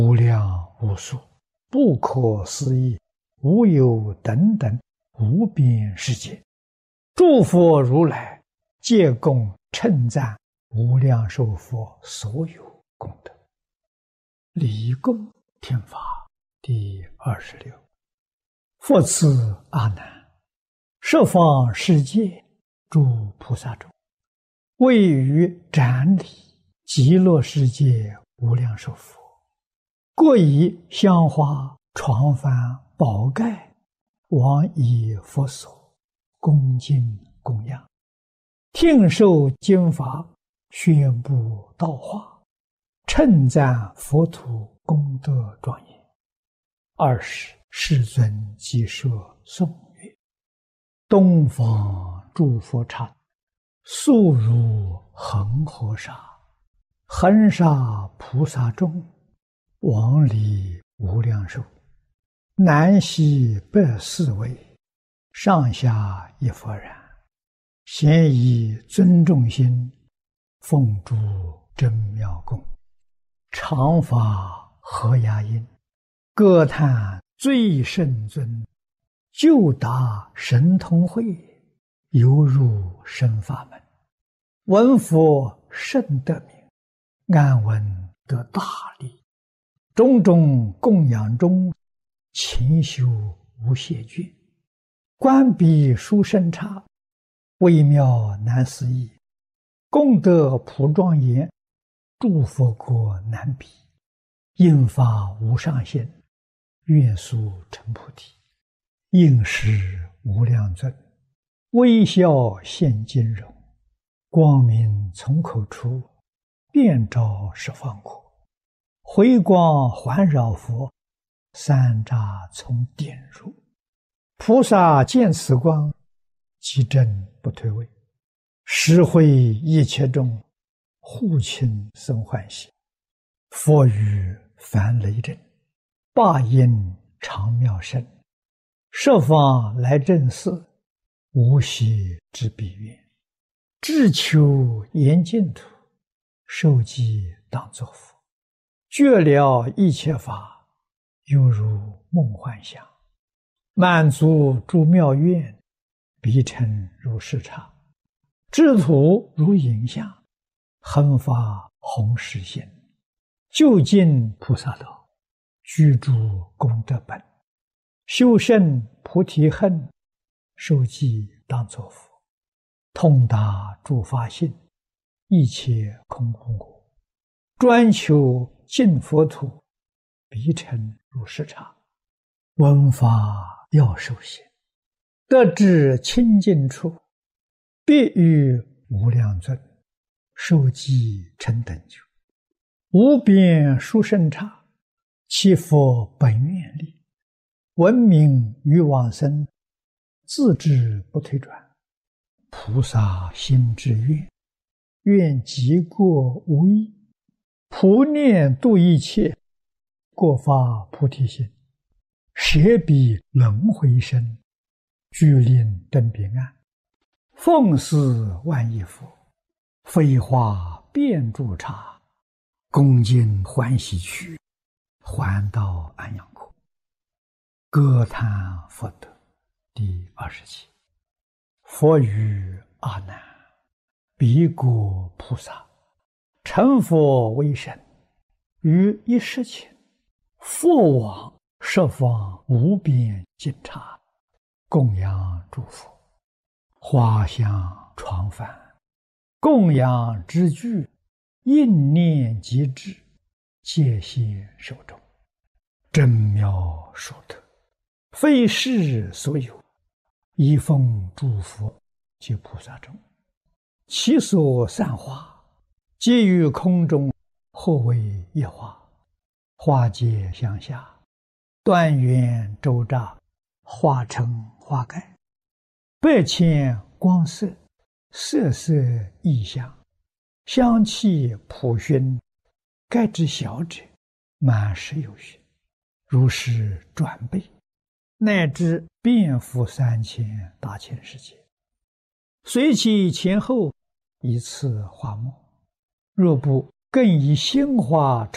无量无数、不可思议、无有等等无边世界，诸佛如来皆共称赞无量寿佛所有功德。离供听法第26。复次阿难，十方世界诸菩萨中，位于展礼极乐世界无量寿佛，各以香花、床幡、宝盖往以佛所恭敬供养，听受经法，宣布道化，称赞佛土功德庄严。20世尊即设颂曰：东方诸佛刹，速如恒河沙，恒沙菩萨众，往礼无量寿，南西北四围，上下一佛然，咸以尊重心，奉诸真妙供，常法和雅音，歌叹最胜尊，就达神通会，犹入深法门。闻佛甚得名，安闻得大利。种种供养中，勤修无懈倦。观彼殊胜刹，微妙难思议，功德普庄严，诸佛国难比。应发无上限，愿速成菩提。应时无量尊，微笑现金容，光明从口出，遍照十方国。回光环绕佛，三匝从点入。菩萨见此光，即正不退位，实会一切众，护亲生欢喜。佛语梵雷震，霸音长妙声，十方来正寺，无息之彼愿。志求严净土，受记当作佛。觉了一切法，犹如梦幻想。满足诸妙愿，彼尘如视察。智土如影像，恒发弘誓心。就近菩萨道，居住功德本。修胜菩提恨，受记当作佛。通达诸法性，一切空空果。专求净佛土，彼尘如视察。闻法要受行，得至清净处，必与无量尊，受记成等觉。无边殊胜刹，其佛本愿力。闻名于往生，自知不退转。菩萨心之愿，愿极过无异。普念度一切，过发菩提心。舍彼轮回身，具令登彼岸。奉祀万亿佛，飞花遍诸刹。恭敬欢喜去，还到安养国。歌叹佛德第27。佛语阿难：彼国菩萨成佛为身，于一时前，复往十方无边尽刹，供养诸佛，花香床幡，供养之具，应念即至，戒谢手中。真妙殊特，非世所有，一奉诸佛及菩萨众。其所散花，皆于空中，或为一花。花皆相下，端圆周匝，花成花盖。百千光色，色色异香，香气普熏，盖之小者，满10有余。如是转倍，乃至遍覆3000大千世界。随其前后，一次花末。若不更以鲜花